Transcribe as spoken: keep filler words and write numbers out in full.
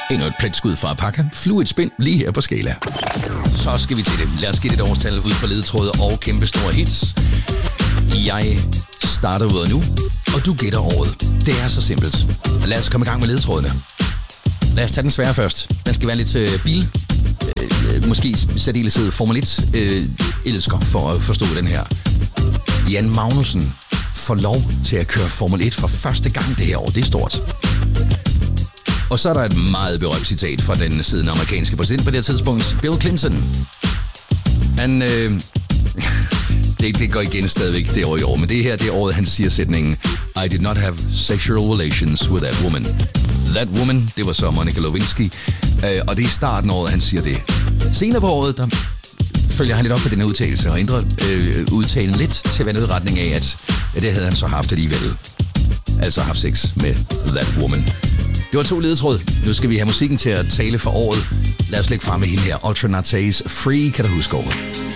Endnu et pletskud fra Paca. Flue et spind lige her på Skala. Så skal vi til det. Lad os give et årstal ud for ledetråde og kæmpe store hits. Jeg starter ud af nu, og du gætter året. Det er så simpelt. Lad os komme i gang med ledetrådene. Lad os tage den svære først. Den skal være lidt øh, bil. Øh, måske særdeleshed Formel et øh, elsker for at forstå den her. Jan Magnussen får lov til at køre Formel et for første gang det her år. Det er stort. Og så er der et meget berømt citat fra den siddende amerikanske præsident på det her tidspunkt, Bill Clinton. Han... Øh, det, det går igen stadigvæk det år i år, men det her det er året, han siger sætningen I did not have sexual relations with that woman. That woman, det var så Monica Lewinsky, øh, og det er starten af året, han siger det. Senere på året, der følger han lidt op på den udtalelse og ændrer øh, udtalen lidt til at være noget i retning af, at ja, det havde han så haft alligevel. Altså haft sex med that woman. Det var to ledetråd. Nu skal vi have musikken til at tale for året. Lad os lægge frem med hende her. Ultra Nates Free, kan du huske året?